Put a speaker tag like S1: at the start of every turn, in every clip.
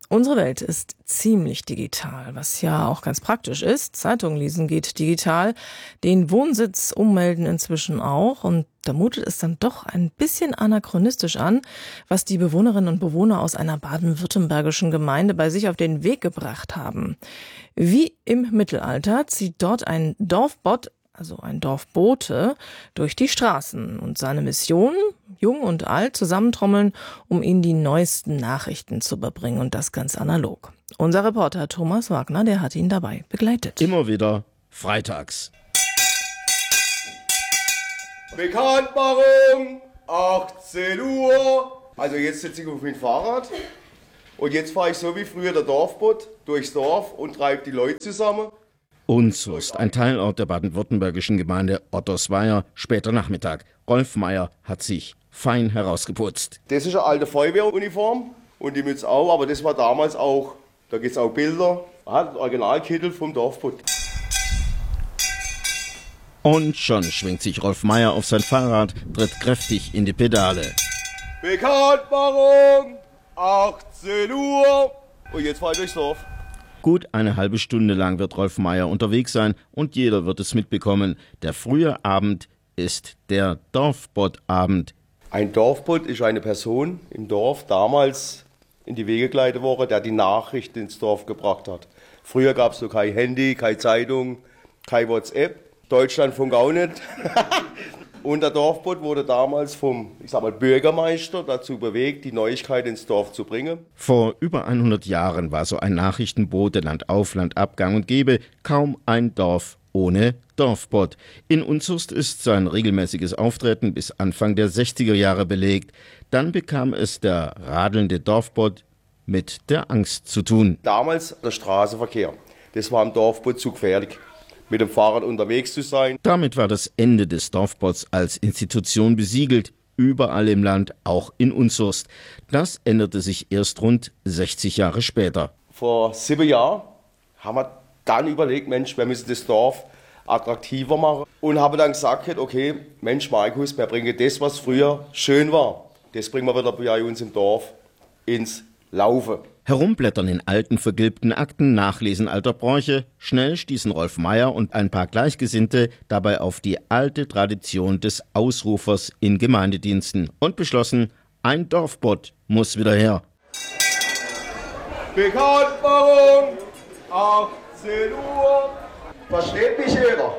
S1: Unsere Welt ist ziemlich digital, was ja auch ganz praktisch ist. Zeitung lesen geht digital, den Wohnsitz ummelden inzwischen auch. Und da mutet es dann doch ein bisschen anachronistisch an, was die Bewohnerinnen und Bewohner aus einer baden-württembergischen Gemeinde bei sich auf den Weg gebracht haben. Wie im Mittelalter zieht dort ein Dorfbot, also ein Dorfbote, durch die Straßen und seine Mission, jung und alt zusammentrommeln, um ihnen die neuesten Nachrichten zu überbringen und das ganz analog. Unser Reporter Thomas Wagner, der hat ihn dabei begleitet.
S2: Immer wieder freitags.
S3: Bekanntmachung, 18 Uhr. Also jetzt sitze ich auf meinem Fahrrad und jetzt fahre ich so wie früher der Dorfbot durchs Dorf und treibe die Leute zusammen.
S2: Unzurst, ein Teilort der baden-württembergischen Gemeinde Ottersweier, später Nachmittag. Rolf Meier hat sich fein herausgeputzt.
S3: Das ist eine alte Feuerwehruniform und die Mütze auch, aber das war damals auch, da gibt es auch Bilder, hat Originalkittel vom Dorfbot.
S2: Und schon schwingt sich Rolf Meier auf sein Fahrrad, tritt kräftig in die Pedale.
S3: Bekanntmachung, 18 Uhr und jetzt fahre ich durchs Dorf.
S2: Gut eine halbe Stunde lang wird Rolf Meier unterwegs sein und jeder wird es mitbekommen. Der frühe Abend ist der Dorfbottabend.
S3: Ein Dorfbot ist eine Person im Dorf, damals in die Wege geleitet worden, der die Nachrichten ins Dorf gebracht hat. Früher gab es so kein Handy, keine Zeitung, kein WhatsApp. Deutschlandfunk auch nicht. Und der Dorfbot wurde damals vom Bürgermeister dazu bewegt, die Neuigkeit ins Dorf zu bringen.
S2: Vor über 100 Jahren war so ein Nachrichtenbote Land auf, Land ab gang und gäbe, kaum ein Dorf ohne Dorfbot. In Unzurst ist sein regelmäßiges Auftreten bis Anfang der 60er Jahre belegt. Dann bekam es der radelnde Dorfbot mit der Angst zu tun.
S3: Damals der Straßenverkehr, das war im Dorfbot zu gefährlich, mit dem Fahrrad unterwegs zu sein.
S2: Damit war das Ende des Dorfbots als Institution besiegelt, überall im Land, auch in Unzurst. Das änderte sich erst rund 60 Jahre später.
S3: Vor 7 Jahren haben wir dann überlegt, Mensch, wir müssen das Dorf attraktiver machen. Und haben dann gesagt, okay, Mensch Markus, wir bringen das, was früher schön war, das bringen wir wieder bei uns im Dorf ins Laufen.
S2: Herumblättern in alten, vergilbten Akten, Nachlesen alter Bräuche. Schnell stießen Rolf Meier und ein paar Gleichgesinnte dabei auf die alte Tradition des Ausrufers in Gemeindediensten und beschlossen, ein Dorfbot muss wieder her.
S3: Bekanntmachung, 18 Uhr. Versteht mich jeder?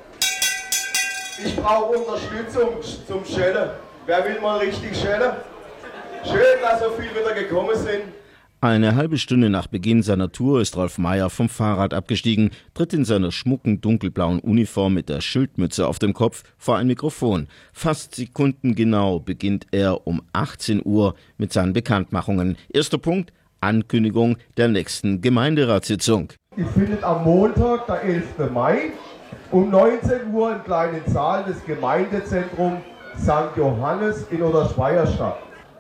S3: Ich brauche Unterstützung zum Schellen. Wer will mal richtig schellen? Schön, dass so viele wieder gekommen sind.
S2: Eine halbe Stunde nach Beginn seiner Tour ist Rolf Meier vom Fahrrad abgestiegen, tritt in seiner schmucken dunkelblauen Uniform mit der Schildmütze auf dem Kopf vor ein Mikrofon. Fast sekundengenau beginnt er um 18 Uhr mit seinen Bekanntmachungen. Erster Punkt, Ankündigung der nächsten Gemeinderatssitzung.
S3: Die findet am Montag, der 11. Mai, um 19 Uhr im kleinen Saal des Gemeindezentrums St. Johannes in Ottersweier statt.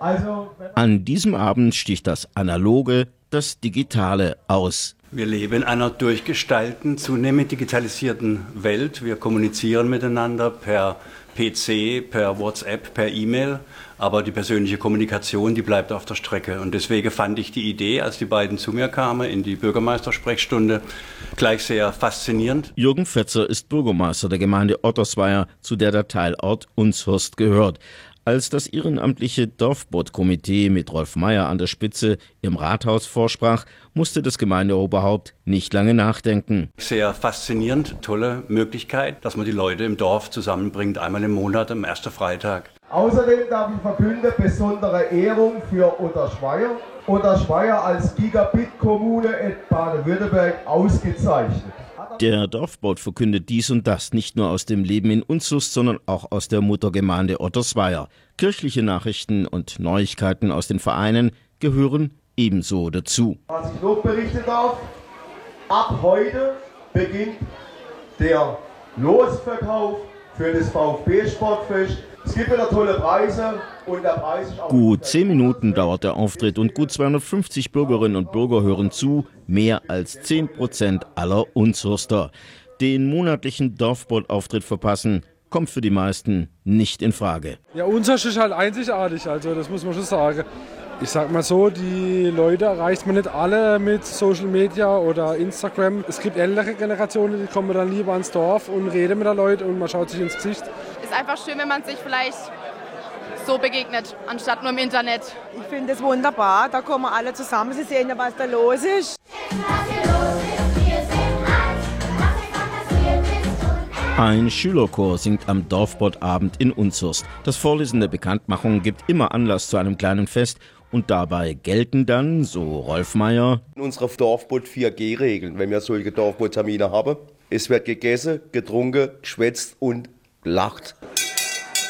S2: An diesem Abend sticht das Analoge, das Digitale aus.
S4: Wir leben in einer durchgestalteten, zunehmend digitalisierten Welt. Wir kommunizieren miteinander per PC, per WhatsApp, per E-Mail. Aber die persönliche Kommunikation, die bleibt auf der Strecke. Und deswegen fand ich die Idee, als die beiden zu mir kamen in die Bürgermeistersprechstunde, gleich sehr faszinierend.
S2: Jürgen Fetzer ist Bürgermeister der Gemeinde Ottersweier, zu der der Teilort Unzurst gehört. Als das ehrenamtliche Dorfbot-Komitee mit Rolf Meier an der Spitze im Rathaus vorsprach, musste das Gemeindeoberhaupt nicht lange nachdenken.
S4: Sehr faszinierend, tolle Möglichkeit, dass man die Leute im Dorf zusammenbringt, einmal im Monat, am ersten Freitag.
S3: Außerdem darf ich verkünden, besondere Ehrung für Ottersweier. Ottersweier als Gigabit-Kommune in Baden-Württemberg ausgezeichnet.
S2: Der Dorfbot verkündet dies und das, nicht nur aus dem Leben in Unzurst, sondern auch aus der Muttergemeinde Ottersweier. Kirchliche Nachrichten und Neuigkeiten aus den Vereinen gehören ebenso dazu.
S3: Was ich noch berichten darf, ab heute beginnt der Losverkauf für das VfB-Sportfest. Es gibt wieder tolle Preise und der Preis ist auch...
S2: Gut 10 Minuten dauert der Auftritt und gut 250 Bürgerinnen und Bürger hören zu, mehr als 10% aller Unzurster. Den monatlichen Dorfbot-Auftritt verpassen, kommt für die meisten nicht in Frage.
S5: Ja, Unzurst ist halt einzigartig, also das muss man schon sagen. Ich sag mal so, die Leute erreicht man nicht alle mit Social Media oder Instagram. Es gibt ältere Generationen, die kommen dann lieber ans Dorf und reden mit den Leuten und man schaut sich ins Gesicht.
S6: Ist einfach schön, wenn man sich vielleicht so begegnet, anstatt nur im Internet.
S7: Ich finde es wunderbar, da kommen alle zusammen, sie sehen ja, was da los ist.
S2: Ein Schülerchor singt am Dorfbottabend in Unzurst. Das Vorlesen der Bekanntmachung gibt immer Anlass zu einem kleinen Fest. Und dabei gelten dann, so Rolf Meyer,
S3: In unserer Dorfbot 4G-Regeln, wenn wir solche Dorfbot-Termine haben. Es wird gegessen, getrunken, geschwätzt und gelacht.